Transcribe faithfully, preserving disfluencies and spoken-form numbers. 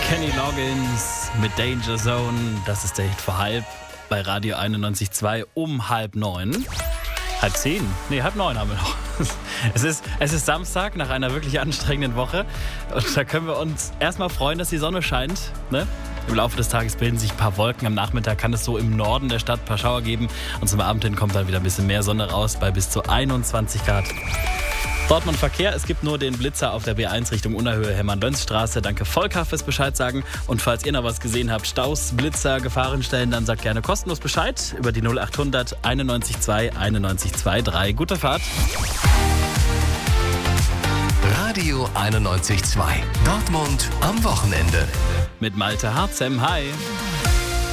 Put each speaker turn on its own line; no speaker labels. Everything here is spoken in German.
Kenny Loggins mit Danger Zone. Das ist der Hit vor halb bei Radio einundneunzig Komma zwei um halb neun. Halb zehn? Nee, halb neun haben wir noch. Es ist, es ist Samstag nach einer wirklich anstrengenden Woche. Und da können wir uns erstmal freuen, dass die Sonne scheint. Ne? Im Laufe des Tages bilden sich ein paar Wolken. Am Nachmittag kann es so im Norden der Stadt ein paar Schauer geben. Und zum Abend hin kommt dann wieder ein bisschen mehr Sonne raus bei bis zu einundzwanzig Grad. Dortmund Verkehr, es gibt nur den Blitzer auf der B eins Richtung Unerhöhe Hermann-Löns-Straße. Danke Volker fürs Bescheid sagen. Und falls ihr noch was gesehen habt, Staus, Blitzer, Gefahrenstellen, dann sagt gerne kostenlos Bescheid über die null achthundert einundneunzig zwei einundneunzig drei. Gute Fahrt.
Radio einundneunzig Komma zwei. Dortmund am Wochenende.
Mit Malte Harzem. Hi.